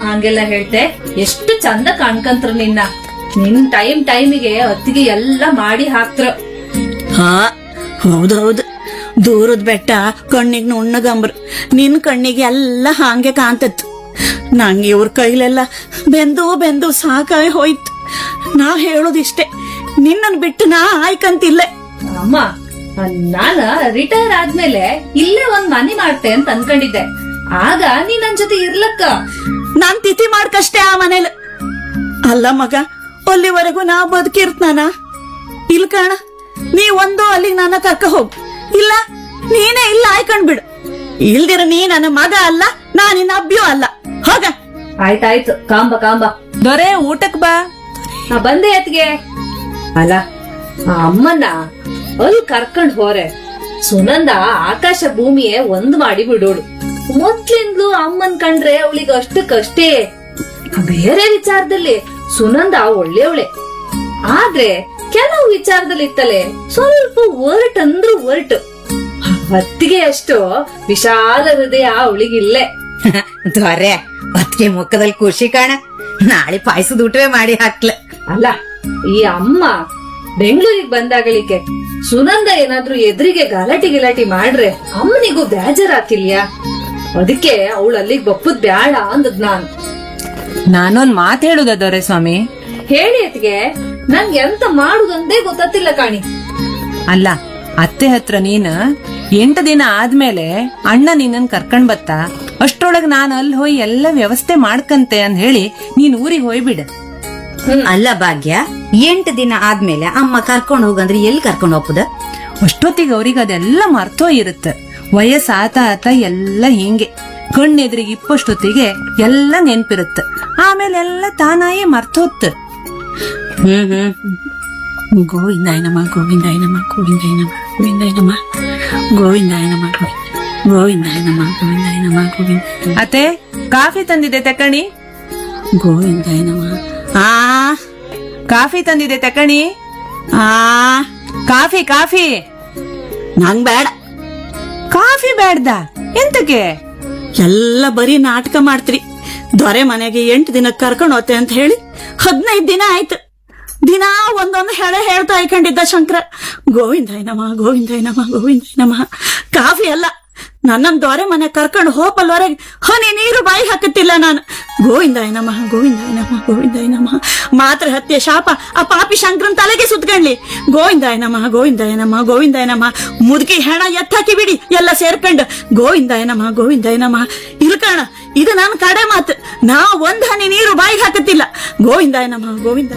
ಹಂಗೆಲ್ಲ ಹೇಳ್ತೆ? ಎಷ್ಟು ಚಂದ ಕಾಣ್ಕಂತ್ರ ನಿನ್ನ. ನಿನ್ ಟೈಮಿಗೆ ಅತ್ತಿಗೆ ಎಲ್ಲ ಮಾಡಿ ಹಾಕ್ತ್ರ. ಹಾ ಹೌದೌದು, ದೂರದ ಬೆಟ್ಟ ಕಣ್ಣಿಗೆ ನುಣ್ಣಗಂಬ್ರು, ನಿನ್ ಕಣ್ಣಿಗೆ ಎಲ್ಲ ಹಾಂಗೆ ಕಾಂತತ್ತು. ನಂಗೆ ಇವ್ರ ಕೈಲೆಲ್ಲ ಬೆಂದು ಬೆಂದು ಸಾಕಾಗಿ ಹೋಯ್ತು. ನಾ ಹೇಳೋದಿಷ್ಟೇ, ನಿನ್ನನ್ ಬಿಟ್ಟು ನಾ ಆಯ್ಕಂತಿಲ್ಲ. ಅಮ್ಮ, ನಾನ ರಿಟೈರ್ ಆದ್ಮೇಲೆ ಇಲ್ಲೇ ಒಂದ್ ಮನೆ ಮಾಡ್ತೆ ಅಂತ ಅನ್ಕೊಂಡಿದ್ದೆ. ಆಗ ನೀ ನನ್ ಜೊತೆ ಇರ್ಲಕ್ಕ. ನಾನ್ ತಿಥಿ ಮಾಡ್ಕಷ್ಟೇ ಆ ಮನೇಲಿ. ಅಲ್ಲ ಮಗ, ಅಲ್ಲಿವರೆಗೂ ನಾ ಬದುಕಿರ್ತಾನ? ಇಲ್ ಕಾಣ, ನೀ ಒಂದು ಅಲ್ಲಿಗೆ ನನ್ನ ಕರ್ಕ ಹೋಗು, ಇಲ್ಲ ನೀನೇ ಇಲ್ಲ ಆಯ್ಕೊಂಡ್ಬಿಡು. ಇಲ್ದಿರ ನೀ ನನ್ನ ಮಗ ಅಲ್ಲ, ನಾ ನಿನ್ನ ಅಬ್ಬಿಯೂ ಅಲ್ಲ. ಹೋಗ. ಆಯ್ತಾಯ್ತು, ಕಾಂಬ ದೊರೆ ಊಟಕ್ ಬಾ. ಬಂದೆ ಅತ್ಗೆ. ಅಲ್ಲ, ಆ ಅಮ್ಮನ್ನ ಅಲ್ಲಿ ಕರ್ಕೊಂಡ್ ಹೋರೆ ಸುನಂದ ಆಕಾಶ ಭೂಮಿಯೇ ಒಂದ್ ಮಾಡಿ ಬಿಡೋಳು. ಮೊದ್ಲಿಂದ್ಲು ಅಮ್ಮನ್ ಕಂಡ್ರೆ ಅವಳಿಗೆ ಅಷ್ಟಕ್ಕಷ್ಟೇ. ಬೇರೆ ವಿಚಾರದಲ್ಲಿ ಸುನಂದ ಒಳ್ಳೆಯವಳೆ, ಆದ್ರೆ ಕೆಲವು ವಿಚಾರದಲ್ಲಿ ಇತ್ತಲೆ ಸ್ವಲ್ಪ ಒರಟು ಅಂದ್ರೂ ಒರಟು. ಹೊತ್ತಿಗೆ ಅಷ್ಟು ವಿಶಾಲ ಹೃದಯ ಅವಳಿಗಿಲ್ಲೇ. ದೊರೆ ಹೊತ್ತಿಗೆ ಮುಖದಲ್ಲಿ ಖುಷಿ ಕಾಣ. ನಾಳೆ ಪಾಯಸದ ಊಟವೇ ಮಾಡಿ ಹಾಕ್ಲ. ಅಲ್ಲ, ಈ ಅಮ್ಮ ಬೆಂಗಳೂರಿಗೆ ಬಂದಾಗಳಿಕೆ ಸುನಂದ ಏನಾದ್ರೂ ಎದುರಿಗೆ ಗಲಾಟಿ ಮಾಡ್ರೆ ಅಮ್ಮನಿಗೂ ಬೇಜಾರಾತಿಲ್ಯಾ? ಅದಕ್ಕೆ ಅವಳು ಅಲ್ಲಿಗೆ ಬಪ್ಪುದ್ ಬ್ಯಾಡ ಅಂದದ್ ನಾನೊಂದ್ ಮಾತ್ ಹೇಳುದ ದೊರೆ ಸ್ವಾಮಿ? ಹೇಳಿ ಅತ್ಗೆ, ನಂಗೆ ಎಂತ ಮಾಡುದಂದೇ ಗೊತ್ತಿಲ್ಲ ಕಾಣಿ. ಅಲ್ಲ, ಅತ್ತೆ ಹತ್ರ ನೀನ್ 8 ದಿನ ಆದ್ಮೇಲೆ ಅಣ್ಣ ನಿನ್ನನ್ ಕರ್ಕೊಂಡ್ ಬತ್ತ, ಅಷ್ಟ್ರೊಳಗ್ ನಾನ್ ಅಲ್ಲಿ ಹೋಗಿ ಎಲ್ಲ ವ್ಯವಸ್ಥೆ ಮಾಡ್ಕಂತೆ ಅಂತ ಹೇಳಿ ನೀನ್ ಊರಿಗೆ ಹೋಯ್ಬಿಡ. ಅಲ್ಲ ಭಾಗ್ಯ, 8 ದಿನ ಆದ್ಮೇಲೆ ಅಮ್ಮ ಕರ್ಕೊಂಡ್ ಹೋಗಂದ್ರೆ ಎಲ್ಲಿ ಕರ್ಕೊಂಡ್ ಹೋಗ್ಬೋದ? ಅಷ್ಟೊತ್ತಿಗೆ ಅವ್ರಿಗೆ ಅದೆಲ್ಲ ಮರ್ತೋ ಇರುತ್ತ. ವಯಸ್ಸಾತ ಎಲ್ಲ ಹಿಂಗೆ ಕಣ್ಣೆದ್ರಿಗೆ ಇಪ್ಪಷ್ಟೊತ್ತಿಗೆ ಎಲ್ಲ ನೆನ್ಪಿರುತ್ತ. ಆಮೇಲೆ ಎಲ್ಲ ತಾನಾಯೇ ಮರ್ತೋತ್. ಗೋವಿಂದಾಯ ನಮ ಗೋವಿಂದಾಯ ನಮ ಗೋವಿಂದಾಯ ನಮ ಗೋವಿಂದಾಯ ನಮ ಗೋವಿಂದಾಯ ನಮ ಗೋವಿಂದಾಯ ನಮ ಗೋವಿಂದಾಯ ನಮ ಗೋವಿಂದ. ಅತ್ತೆ, ಕಾಫಿ ತಂದಿದೆ ತಕಣಿ. ಗೋವಿಂದಾಯ ನಮ. ಕಾಫಿ ತಂದಿದೆ ತಕಣಿ. ಕಾಫಿ ನಂಗ್ ಬೇಡ. ಕಾಫಿ ಬೇಡ್ದ? ಎಂತಕ್ಕೆ? ಎಲ್ಲ ಬರೀ ನಾಟಕ ಮಾಡ್ತೀರಿ. ದೊರೆ ಮನೆಗೆ 8 ದಿನ ಕರ್ಕೊಂಡು ಹೋತೆ ಅಂತ ಹೇಳಿ 15 ದಿನ ಆಯ್ತು. ದಿನ ಒಂದೊಂದು ಹೇಳ್ತಾ ಇಕೊಂಡಿದ್ದ ಶಂಕರ. ಗೋವಿಂದಾಯ ನಮ ಗೋವಿಂದಾಯ ನಮ ಗೋವಿಂದಾಯ ನಮ. ಕಾಫಿ ಅಲ್ಲ, ನನ್ನನ್ ದೊರೆ ಮನೆ ಕರ್ಕೊಂಡು ಹೋಪಲ್ವರೆಗೆ ಹನಿ ನೀರು ಬಾಯಿ ಹಾಕುತ್ತಿಲ್ಲ ನಾನು. ಗೋವಿಂದಾಯ ನಮ ಗೋವಿಂದಾಯ ನಮ ಗೋವಿಂದಾಯ ನಮ. ಮಾತ್ರ ಹತ್ಯೆ ಶಾಪ ಆ ಪಾಪಿ ಶಂಕರನ್ ತಲೆಗೆ ಸುತ್ಕೊಂಡ್ಲಿ. ಗೋವಿಂದಾಯ ನಮ ಗೋವಿಂದಾಯ ನಮ ಗೋವಿಂದಾಯ ನಮ. ಮುದುಕಿ ಹೆಣ ಎತ್ತಾಕಿ ಬಿಡಿ ಎಲ್ಲ ಸೇರ್ಕೊಂಡು ಗೋವಿಂದಾಯ ನಮ ಗೋವಿಂದಾಯ ನಮ. ಇಲ್ಕಣ, ಇದು ನನ್ನ ಕಡೆ ಮಾತು. ನಾ ಒಂದ್ ಹನಿ ನೀರು ಬಾಯಿಗೆ ಹಾಕುತ್ತಿಲ್ಲ. ಗೋವಿಂದಾಯ ನಮ ಗೋವಿಂದಾಯ